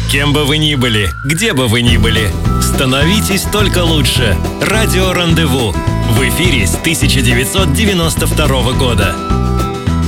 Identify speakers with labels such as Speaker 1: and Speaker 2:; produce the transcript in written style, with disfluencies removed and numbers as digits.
Speaker 1: Кем бы вы ни были, где бы вы ни были, становитесь только лучше. Радио «Рандеву» в эфире с 1992 года.